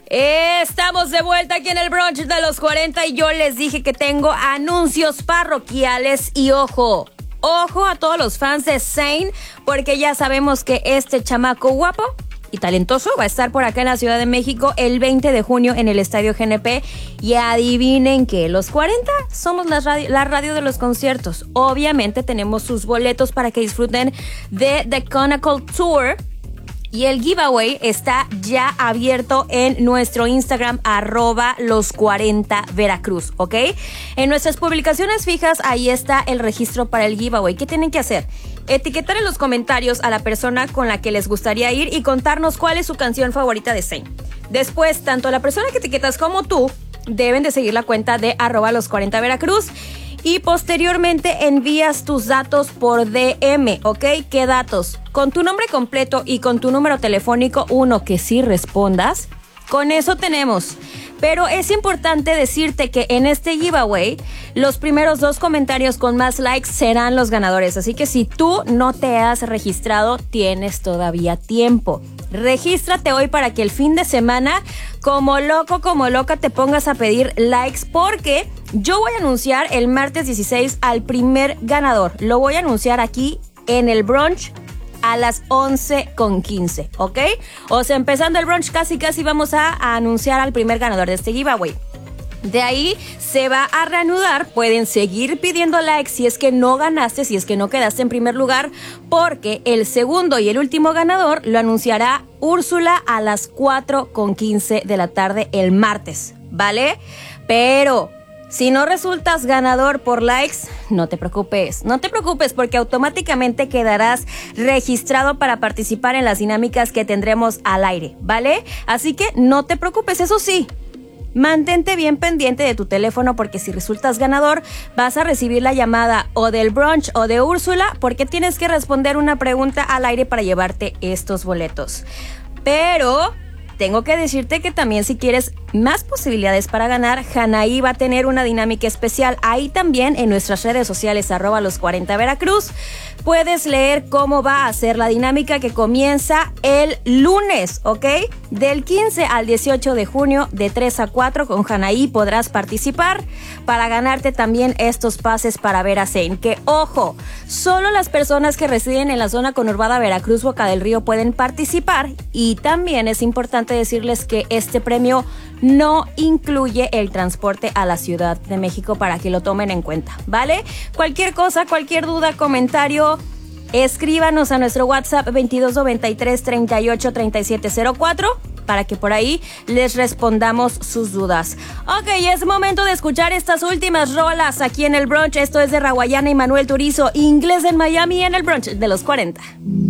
Estamos de vuelta aquí en el brunch de los 40 y yo les dije que tengo anuncios parroquiales y ojo a todos los fans de Zayn, porque ya sabemos que este chamaco guapo y talentoso va a estar por acá en la Ciudad de México el 20 de junio en el Estadio GNP. Y adivinen que los 40 somos la radio de los conciertos. Obviamente tenemos sus boletos para que disfruten de The Conical Tour. Y el giveaway está ya abierto en nuestro Instagram, @los40veracruz, ¿ok? En nuestras publicaciones fijas, ahí está el registro para el giveaway. ¿Qué tienen que hacer? Etiquetar en los comentarios a la persona con la que les gustaría ir y contarnos cuál es su canción favorita de Zayn. Después, tanto la persona que etiquetas como tú deben de seguir la cuenta de @los40veracruz. Y posteriormente envías tus datos por DM, ¿ok? ¿Qué datos? Con tu nombre completo y con tu número telefónico, uno que sí respondas. Con eso tenemos. Pero es importante decirte que en este giveaway, los primeros 2 comentarios con más likes serán los ganadores. Así que si tú no te has registrado, tienes todavía tiempo. Regístrate hoy para que el fin de semana, como loco, como loca, te pongas a pedir likes, porque yo voy a anunciar el martes 16 al primer ganador. Lo voy a anunciar aquí en el brunch a las 11:15, ¿ok? O sea, empezando el brunch, casi vamos a anunciar al primer ganador de este giveaway. De ahí se va a reanudar. Pueden seguir pidiendo likes si es que no ganaste, si es que no quedaste en primer lugar, porque el segundo y el último ganador lo anunciará Úrsula a las 4:15 de la tarde el martes, ¿vale? Pero si no resultas ganador por likes, no te preocupes porque automáticamente quedarás registrado para participar en las dinámicas que tendremos al aire, ¿vale? Así que no te preocupes, eso sí, mantente bien pendiente de tu teléfono, porque si resultas ganador vas a recibir la llamada o del brunch o de Úrsula, porque tienes que responder una pregunta al aire para llevarte estos boletos. Pero tengo que decirte que también, si quieres más posibilidades para ganar, Hanaí va a tener una dinámica especial. Ahí también en nuestras redes sociales, @los40veracruz, puedes leer cómo va a ser la dinámica que comienza el lunes, ¿ok? Del 15 al 18 de junio, de 3 a 4, con Hanaí podrás participar para ganarte también estos pases para ver a Zayn. Que, ojo, solo las personas que residen en la zona conurbada Veracruz, Boca del Río, pueden participar. Y también es importante decirles que este premio no incluye el transporte a la Ciudad de México, para que lo tomen en cuenta, ¿vale? Cualquier cosa, cualquier duda, comentario, escríbanos a nuestro WhatsApp 2293 38 37 04 para que por ahí les respondamos sus dudas. Ok, es momento de escuchar estas últimas rolas aquí en el brunch. Esto es de Rawayana y Manuel Turizo, Inglés en Miami, en el brunch de los 40.